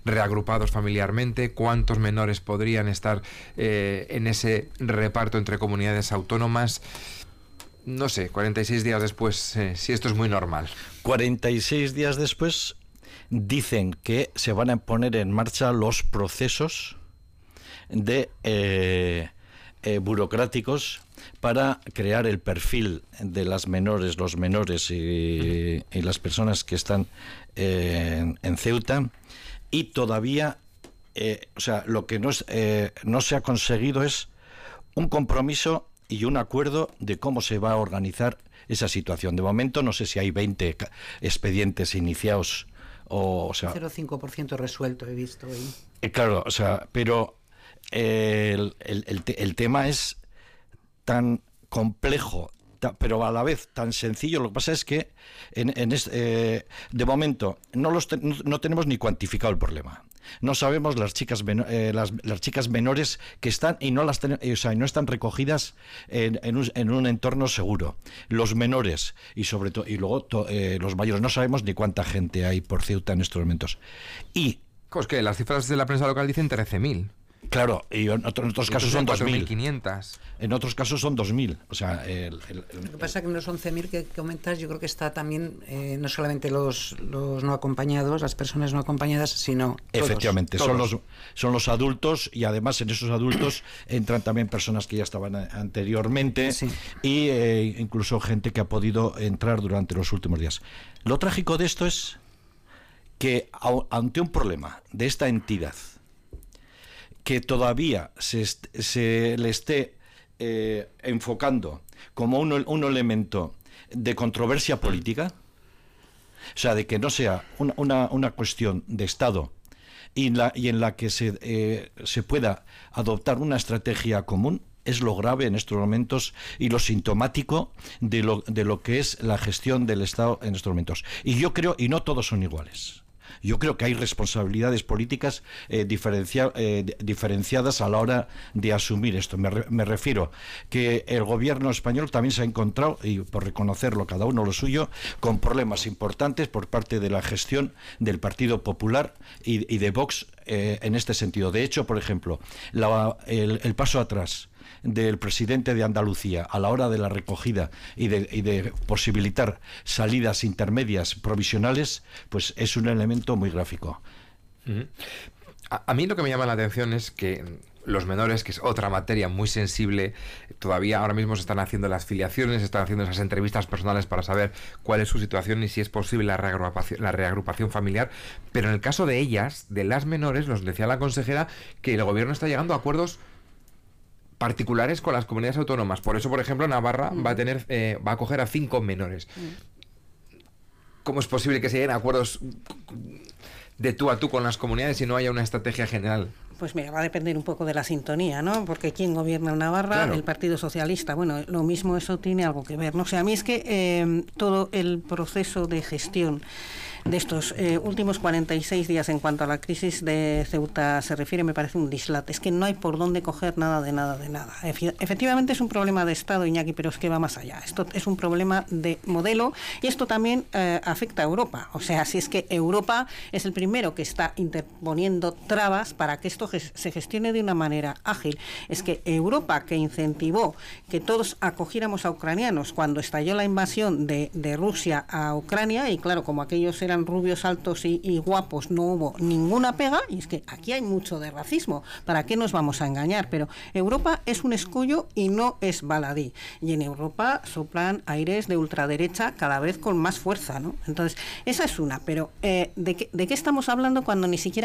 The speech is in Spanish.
reagrupados familiarmente, cuántos menores podrían estar en ese reparto entre comunidades autónomas. No sé, 46 días después, si esto es muy normal. 46 días después dicen que se van a poner en marcha los procesos de burocráticos para crear el perfil de las menores, los menores y las personas que están en Ceuta, y todavía o sea, lo que no se ha conseguido es un compromiso y un acuerdo de cómo se va a organizar esa situación. De momento no sé si hay 20 expedientes iniciados o sea, 0,5% resuelto he visto hoy. Claro, o sea, pero el tema es tan complejo, pero a la vez tan sencillo. Lo que pasa es que de momento no tenemos ni cuantificado el problema. No sabemos las chicas menores que están y no están recogidas en un entorno seguro. Los menores y sobre todo luego los mayores, no sabemos ni cuánta gente hay por Ceuta en estos momentos. Y pues que las cifras de la prensa local dicen 13.000. Claro, y en otros casos son 2.000. 4.500. En otros casos son 2.000. O sea, lo que pasa es que los 11.000 que comentas, yo creo que está también no solamente los no acompañados, las personas no acompañadas, sino todos. Efectivamente, son los adultos, y además en esos adultos entran también personas que ya estaban anteriormente, sí. Y incluso gente que ha podido entrar durante los últimos días. Lo trágico de esto es que ante un problema de esta entidad, que todavía se le esté enfocando como un elemento de controversia política, o sea, de que no sea una cuestión de Estado y en la que se pueda adoptar una estrategia común, es lo grave en estos momentos y lo sintomático de lo que es la gestión del Estado en estos momentos. Y yo creo, y no todos son iguales, yo creo que hay responsabilidades políticas diferenciadas a la hora de asumir esto. Me refiero que el gobierno español también se ha encontrado, y por reconocerlo cada uno lo suyo, con problemas importantes por parte de la gestión del Partido Popular y de Vox en este sentido. De hecho, por ejemplo, el paso atrás del presidente de Andalucía a la hora de la recogida y de posibilitar salidas intermedias provisionales, pues es un elemento muy gráfico. A mí lo que me llama la atención es que los menores, que es otra materia muy sensible, todavía ahora mismo se están haciendo las filiaciones, se están haciendo esas entrevistas personales para saber cuál es su situación y si es posible la reagrupación familiar, pero en el caso de ellas, de las menores, nos decía la consejera que el gobierno está llegando a acuerdos particulares con las comunidades autónomas. Por eso, por ejemplo, Navarra va a acoger a 5 menores. ¿Cómo es posible que se lleguen a acuerdos de tú a tú con las comunidades y no haya una estrategia general? Pues mira, va a depender un poco de la sintonía, ¿no? Porque ¿quién gobierna en Navarra? Claro. El Partido Socialista. Bueno, lo mismo, eso tiene algo que ver, ¿no? O sea, a mí es que todo el proceso de gestión de estos últimos 46 días en cuanto a la crisis de Ceuta se refiere, me parece un dislate. Es que no hay por dónde coger nada de nada. Efectivamente es un problema de Estado, Iñaki, pero es que va más allá. Esto es un problema de modelo y esto también afecta a Europa. O sea, si es que Europa es el primero que está interponiendo trabas para que esto se gestione de una manera ágil. Es que Europa, que incentivó que todos acogiéramos a ucranianos cuando estalló la invasión de Rusia a Ucrania, y claro, como aquellos eran rubios, altos y guapos, no hubo ninguna pega, y es que aquí hay mucho de racismo, ¿para qué nos vamos a engañar? Pero Europa es un escollo y no es baladí, y en Europa soplan aires de ultraderecha cada vez con más fuerza, ¿no? Entonces, esa es una, pero ¿de qué estamos hablando cuando ni siquiera